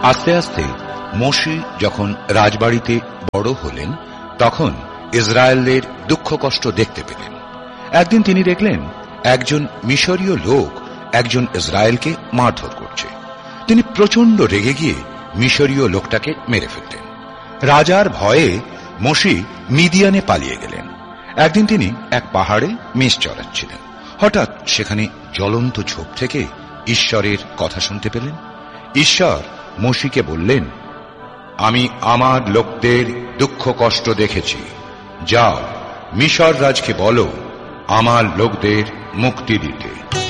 আস্তে আস্তে মোশি যখন রাজবাড়িতে বড় হলেন তখন ইসরায়েলের দুঃখ কষ্ট দেখতে পেলেন। একদিন তিনি দেখলেন একজন মিশরীয় লোক একজন ইসরায়েলকে মারধর করছে। তিনি প্রচন্ড রেগে গিয়ে মিশরীয় লোকটাকে মেরে ফেললেন। রাজার ভয়ে মোশি মিদিয়ানে পালিয়ে গেলেন। একদিন তিনি এক পাহাড়ে মেষ চড়াচ্ছিলেন। হঠাৎ সেখানে জ্বলন্ত ঝোপ থেকে ঈশ্বরের কথা শুনতে পেলেন। ঈশ্বর মোশিকে বললেন, আমি আমার লোকদের দুঃখ কষ্ট দেখেছি, যাও মিশর রাজকে বলো আমার লোকদের মুক্তি দিতে।